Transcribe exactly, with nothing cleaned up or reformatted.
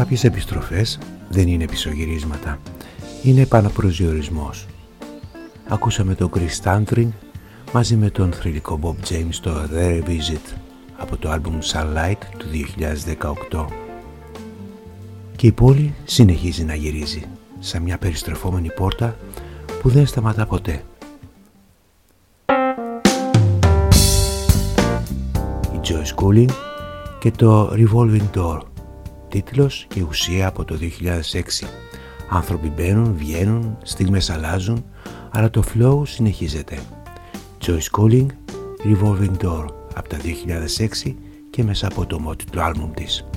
Κάποιες επιστροφές δεν είναι πισωγυρίσματα, είναι επαναπροσδιορισμός. Ακούσαμε τον Chris Standring μαζί με τον θρυλικό Bob James στο The Revisit από το άλμπουμ Sunlight του δύο χιλιάδες δεκαοκτώ. Και η πόλη συνεχίζει να γυρίζει σαν μια περιστρεφόμενη πόρτα που δεν σταματά ποτέ. Η Joyce Cooling και το Revolving Door, τίτλος και ουσία από το δύο χιλιάδες έξι. Άνθρωποι μπαίνουν, βγαίνουν, στιγμές αλλάζουν, αλλά το flow συνεχίζεται. Joyce Cooling, Revolving Door από τα δύο χιλιάδες έξι και μέσα από το μότι του άλμπουμ της.